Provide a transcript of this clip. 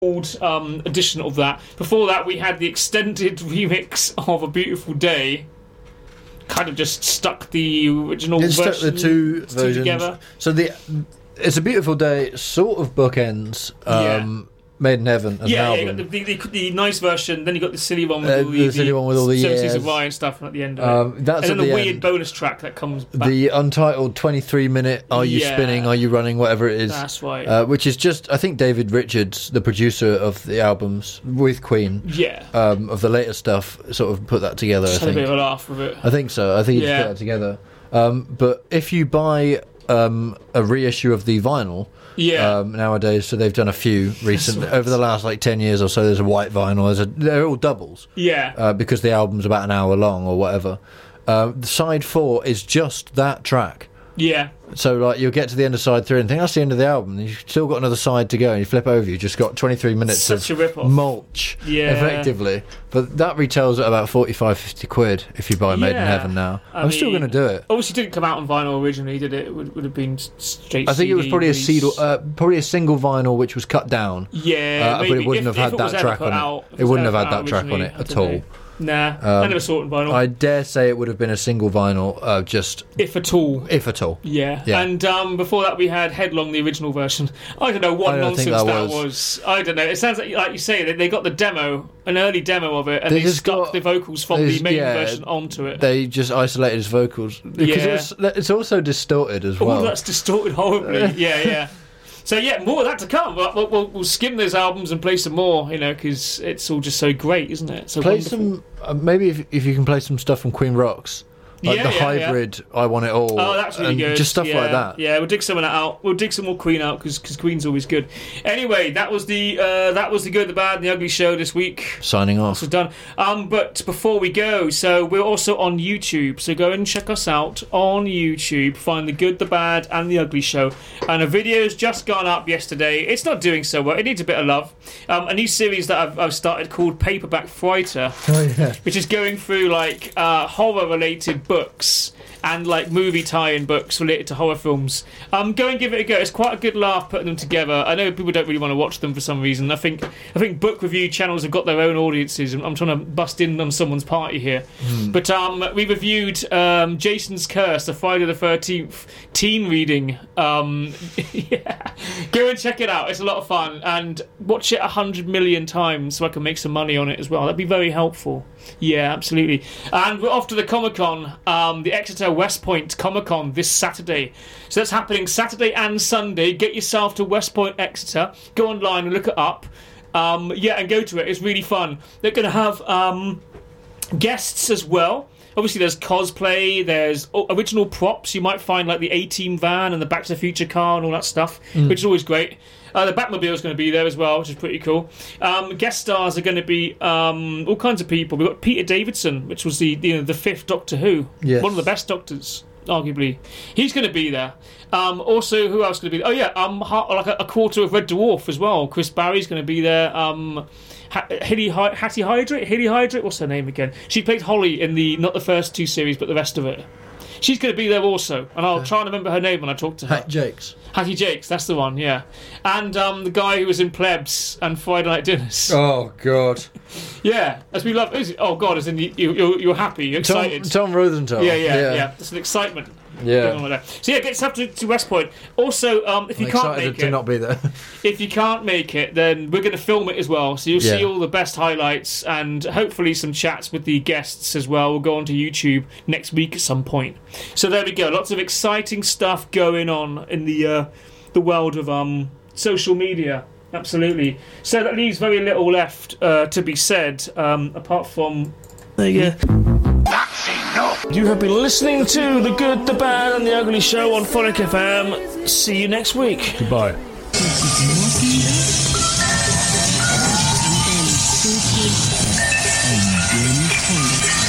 old edition of that. Before that, we had the extended remix of A Beautiful Day. Kind of just stuck the original version, stuck the two versions together. So It's a Beautiful Day sort of bookends Made in Heaven as an album. You got the nice version, then you got the silly one with all the silly one with all the 70s of Ryan stuff at the end of it. That's and then the weird end. bonus track that comes back. The untitled 23-minute Are You Spinning, Are You Running, whatever it is. That's right. Which is just, I think David Richards, the producer of the albums with Queen, of the later stuff, sort of put that together. Just I had think. a bit of a laugh with it. I think so. I think he just put that together. But if you buy a reissue of the vinyl, nowadays, so they've done a few recently over the last 10 years or so. There's a white vinyl. They're all doubles, because the album's about an hour long or whatever. The side 4 is just that track. So you'll get to the end of side 3 and think that's the end of the album, and you've still got another side to go, and you flip over, you've just got 23 minutes of mulch, effectively. But that retails at about 45-50 quid if you buy Made in Heaven now. I'm still going to do it. Obviously didn't come out on vinyl originally, did it? It would have been straight I think CD it was probably release. probably a single vinyl which was cut down. But it wouldn't have had that track on it. It wouldn't have had that track on it at all. Nah, I never saw it in vinyl. I dare say it would have been a single vinyl, just... If at all. If at all. Yeah. And before that we had Headlong, the original version. I don't know what nonsense that was. I don't know. It sounds like you say, they got the demo, an early demo of it, and they stuck the vocals from the main version onto it. They just isolated his vocals. Because it's also distorted as well. Oh, that's distorted horribly. Yeah. So more of that to come. We'll skim those albums and play some more, because it's all just so great, isn't it? So play wonderful. some, maybe if you can play some stuff from Queen Rocks. Like the hybrid, I Want It All. Oh, that's really good. Just stuff like that. Yeah, we'll dig some of that out. We'll dig some more Queen out because Queen's always good. Anyway, that was the Good, the Bad, and the Ugly show this week. Signing off. So done. But before we go, so we're also on YouTube. So go and check us out on YouTube. Find the Good, the Bad, and the Ugly show. And a video's just gone up yesterday. It's not doing so well. It needs a bit of love. A new series that I've started called Paperback Frighter, which is going through horror-related books and movie tie-in books related to horror films. Go and give it a go. It's quite a good laugh putting them together. I know people don't really want to watch them for some reason. I think book review channels have got their own audiences. I'm trying to bust in on someone's party here. But we reviewed Jason's Curse, the Friday the 13th teen reading. Go and check it out. It's a lot of fun. And watch it 100 million times so I can make some money on it as well. That'd be very helpful. Yeah, absolutely. And we're off to the Comic-Con, the Exeter West Point Comic-Con this Saturday. So that's happening Saturday and Sunday. Get yourself to West Point Exeter. Go online and look it up. And go to it. It's really fun. They're going to have guests as well. Obviously, there's cosplay, there's original props. You might find the A-Team van and the Back to the Future car and all that stuff, which is always great. The Batmobile is going to be there as well, which is pretty cool. Guest stars are going to be all kinds of people. We've got Peter Davidson, which was the fifth Doctor Who, one of the best Doctors, arguably. He's going to be there. Also, who else is going to be there? A quarter of Red Dwarf as well. Chris Barry's going to be there. Hattie Hydrate, what's her name again? She played Holly in not the first two series, but the rest of it. She's going to be there also, and I'll try and remember her name when I talk to her. Hattie Jakes, that's the one, yeah. And the guy who was in Plebs and Friday Night Dinners. Oh, God. Yeah, as we love... Oh, God, as in you're happy, you're excited. Tom Rosenthal. Yeah. That's an excitement. Yeah. So get yourself to West Point. Also, if you can't make it... to not be there. If you can't make it, then we're going to film it as well. So you'll see all the best highlights and hopefully some chats with the guests as well. We'll go onto YouTube next week at some point. So there we go. Lots of exciting stuff going on in the world of social media. Absolutely. So that leaves very little left to be said, apart from... There you go. You have been listening to The Good, The Bad and The Ugly show on Phonic FM. See you next week. Goodbye. And then